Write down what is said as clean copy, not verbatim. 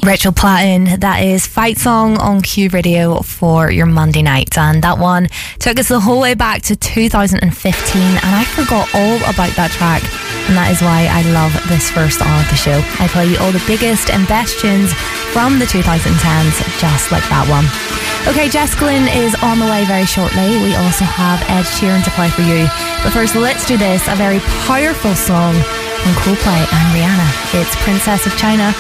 Rachel Platten, that is Fight Song on Q Radio for your Monday night. And that one took us the whole way back to 2015, and I forgot all about that track, and that is why I love this first hour of the show. I play you all the biggest and best tunes from the 2010s, just like that one. Okay, Jess Glynn is on the way very shortly. We also have Ed Sheeran to play for you. But first, let's do this, a very powerful song from Coldplay and Rihanna. It's Princess of China.